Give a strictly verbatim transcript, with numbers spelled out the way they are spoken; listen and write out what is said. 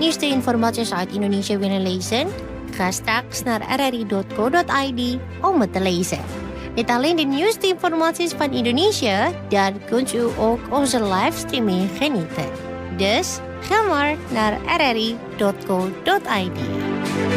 nieuwste informaties uit Indonesië willen lezen? Ga straks naar r r i dot co dot i d om het te lezen. Niet alleen de nieuwste informaties van Indonesië, dan kunt u ook onze livestreaming genieten. Dus ga maar naar r r i dot co dot i d.